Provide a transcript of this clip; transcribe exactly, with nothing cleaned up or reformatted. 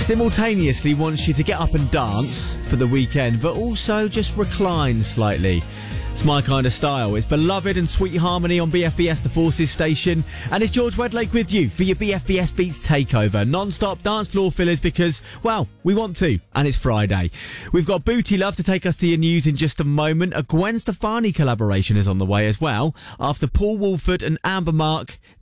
Simultaneously wants you to get up and dance for the weekend, but also just recline slightly. It's my kind of style. It's Beloved and Sweet Harmony on B F B S, the Forces station. And it's George Wedlake with you for your B F B S Beats Takeover. Non-stop dance floor fillers because, well, we want to. And it's Friday. We've got Booty Love to take us to your news in just a moment. A Gwen Stefani collaboration is on the way as well. After Paul Woolford and Amber Mark,